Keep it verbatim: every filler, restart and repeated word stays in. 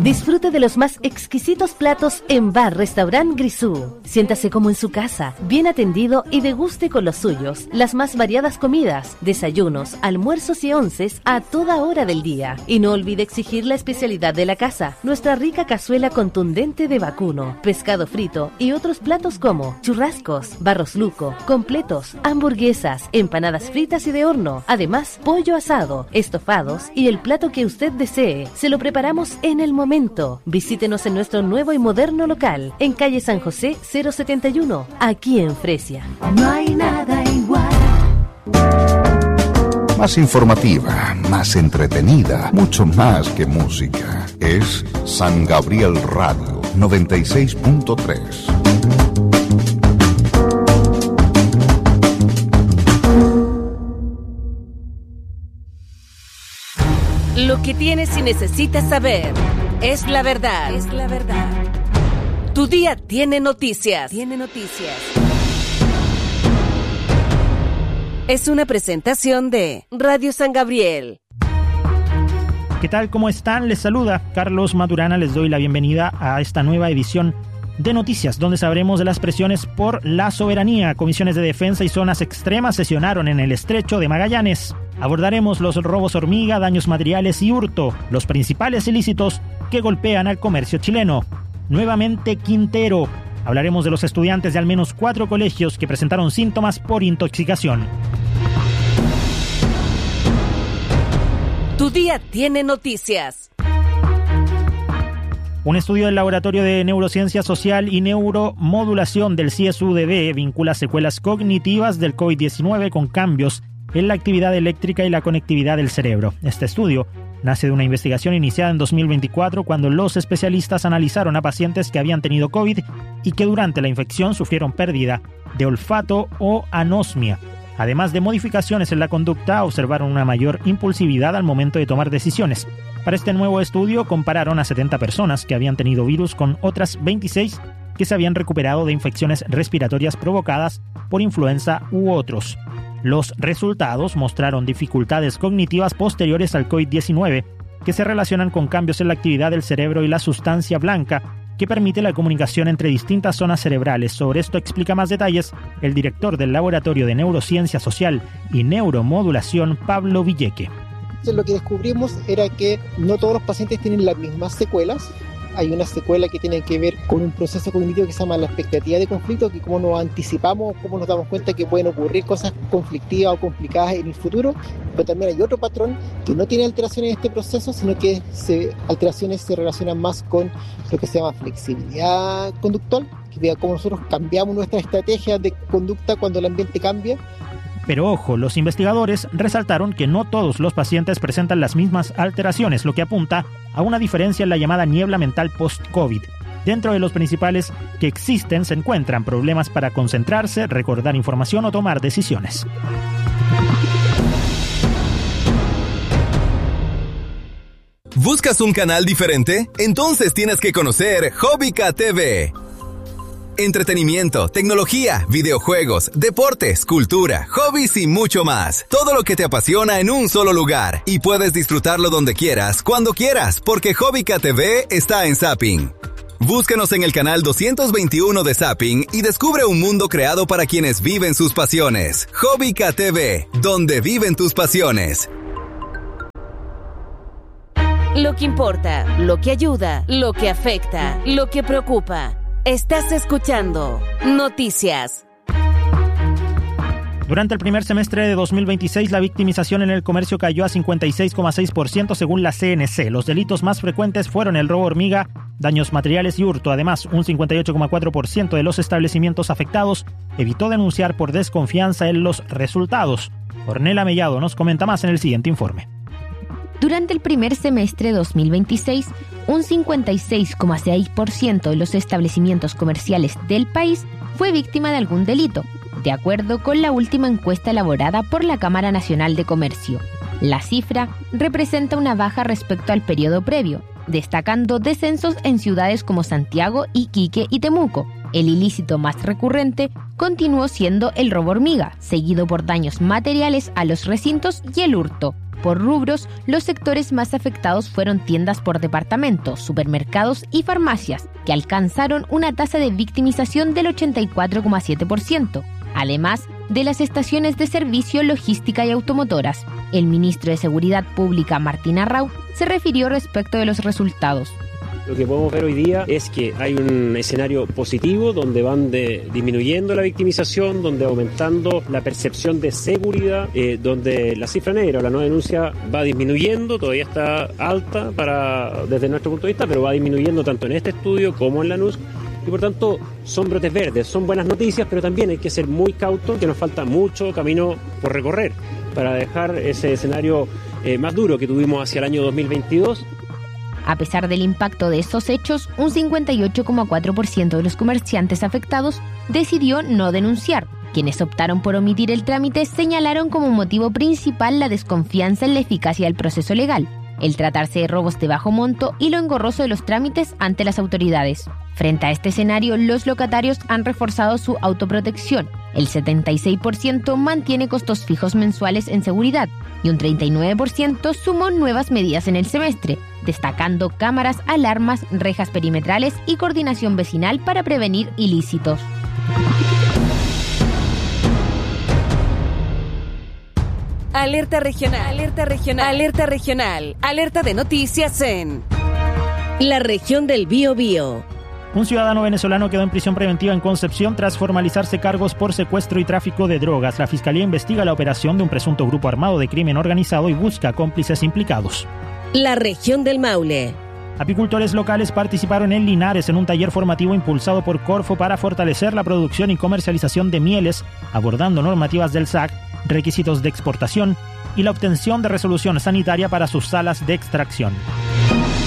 Disfrute de los más exquisitos platos en Bar Restaurant Grisú. Siéntase como en su casa, bien atendido y deguste con los suyos las más variadas comidas, desayunos, almuerzos y onces a toda hora del día. Y no olvide exigir la especialidad de la casa, nuestra rica cazuela contundente de vacuno, pescado frito y otros platos como churrascos, barros luco, completos, hamburguesas, empanadas fritas y de horno, además pollo asado, estofados y el plato que usted desee. Se lo preparamos en el momento. Visítenos en nuestro nuevo y moderno local, en calle San José cero setenta y uno, aquí en Fresia. No hay nada igual. Más informativa, más entretenida, mucho más que música. Es San Gabriel Radio noventa y seis punto tres. Lo que tienes y necesitas saber es la verdad. Es la verdad. Tu día tiene noticias. Tiene noticias. Es una presentación de Radio San Gabriel. ¿Qué tal? ¿Cómo están? Les saluda Carlos Maturana. Les doy la bienvenida a esta nueva edición de noticias, donde sabremos de las presiones por la soberanía. Comisiones de defensa y zonas extremas sesionaron en el Estrecho de Magallanes. Abordaremos los robos hormiga, daños materiales y hurto, los principales ilícitos que golpean al comercio chileno. Nuevamente Quintero. Hablaremos de los estudiantes de al menos cuatro colegios que presentaron síntomas por intoxicación. Tu día tiene noticias. Un estudio del Laboratorio de Neurociencia Social y Neuromodulación del C S U D B vincula secuelas cognitivas del COVID diecinueve con cambios en la actividad eléctrica y la conectividad del cerebro. Este estudio nace de una investigación iniciada en dos mil veinticuatro cuando los especialistas analizaron a pacientes que habían tenido COVID y que durante la infección sufrieron pérdida de olfato o anosmia. Además de modificaciones en la conducta, observaron una mayor impulsividad al momento de tomar decisiones. Para este nuevo estudio compararon a setenta personas que habían tenido virus con otras veintiséis que se habían recuperado de infecciones respiratorias provocadas por influenza u otros. Los resultados mostraron dificultades cognitivas posteriores al COVID diecinueve que se relacionan con cambios en la actividad del cerebro y la sustancia blanca que permite la comunicación entre distintas zonas cerebrales. Sobre esto explica más detalles el director del Laboratorio de Neurociencia Social y Neuromodulación, Pablo Villeque. Lo que descubrimos era que no todos los pacientes tienen las mismas secuelas. Hay una secuela que tiene que ver con un proceso cognitivo que se llama la expectativa de conflicto, que cómo nos anticipamos, cómo nos damos cuenta que pueden ocurrir cosas conflictivas o complicadas en el futuro. Pero también hay otro patrón que no tiene alteraciones en este proceso, sino que se, alteraciones se relacionan más con lo que se llama flexibilidad conductual, que vea cómo nosotros cambiamos nuestra estrategia de conducta cuando el ambiente cambia. Pero ojo, los investigadores resaltaron que no todos los pacientes presentan las mismas alteraciones, lo que apunta a una diferencia en la llamada niebla mental post-COVID. Dentro de los principales que existen se encuentran problemas para concentrarse, recordar información o tomar decisiones. ¿Buscas un canal diferente? Entonces tienes que conocer Hobbica T V. Entretenimiento, tecnología, videojuegos, deportes, cultura, hobbies y mucho más. Todo lo que te apasiona en un solo lugar. Y puedes disfrutarlo donde quieras, cuando quieras, porque Hobbica T V está en Zapping. Búscanos en el canal doscientos veintiuno de Zapping y descubre un mundo creado para quienes viven sus pasiones. Hobbica T V, donde viven tus pasiones. Lo que importa, lo que ayuda, lo que afecta, lo que preocupa. Estás escuchando Noticias. Durante el primer semestre de dos mil veintiséis, la victimización en el comercio cayó a cincuenta y seis coma seis por ciento según la C N C. Los delitos más frecuentes fueron el robo hormiga, daños materiales y hurto. Además, un cincuenta y ocho coma cuatro por ciento de los establecimientos afectados evitó denunciar por desconfianza en los resultados. Ornella Mellado nos comenta más en el siguiente informe. Durante el primer semestre de dos mil veintiséis, un cincuenta y seis coma seis por ciento de los establecimientos comerciales del país fue víctima de algún delito, de acuerdo con la última encuesta elaborada por la Cámara Nacional de Comercio. La cifra representa una baja respecto al periodo previo, destacando descensos en ciudades como Santiago, Iquique y Temuco. El ilícito más recurrente continuó siendo el robo hormiga, seguido por daños materiales a los recintos y el hurto. Por rubros, los sectores más afectados fueron tiendas por departamento, supermercados y farmacias, que alcanzaron una tasa de victimización del ochenta y cuatro coma siete por ciento, además de las estaciones de servicio, logística y automotoras. El ministro de Seguridad Pública, Martín Arrau, se refirió respecto de los resultados. Lo que podemos ver hoy día es que hay un escenario positivo donde van de, disminuyendo la victimización, donde aumentando la percepción de seguridad, eh, donde la cifra negra o la no denuncia va disminuyendo, todavía está alta para desde nuestro punto de vista, pero va disminuyendo tanto en este estudio como en la N U S. Y por tanto son brotes verdes, son buenas noticias, pero también hay que ser muy cautos, que nos falta mucho camino por recorrer para dejar ese escenario eh, más duro que tuvimos hacia el año dos mil veintidós. A pesar del impacto de estos hechos, un cincuenta y ocho coma cuatro por ciento de los comerciantes afectados decidió no denunciar. Quienes optaron por omitir el trámite señalaron como motivo principal la desconfianza en la eficacia del proceso legal, el tratarse de robos de bajo monto y lo engorroso de los trámites ante las autoridades. Frente a este escenario, los locatarios han reforzado su autoprotección. El setenta y seis por ciento mantiene costos fijos mensuales en seguridad y un treinta y nueve por ciento sumó nuevas medidas en el semestre, destacando cámaras, alarmas, rejas perimetrales y coordinación vecinal para prevenir ilícitos. Alerta regional, alerta regional, alerta regional, alerta de noticias en la región del Biobío. Un ciudadano venezolano quedó en prisión preventiva en Concepción tras formalizarse cargos por secuestro y tráfico de drogas. La Fiscalía investiga la operación de un presunto grupo armado de crimen organizado y busca cómplices implicados. La región del Maule. Apicultores locales participaron en Linares en un taller formativo impulsado por Corfo para fortalecer la producción y comercialización de mieles, abordando normativas del S A C, requisitos de exportación y la obtención de resolución sanitaria para sus salas de extracción.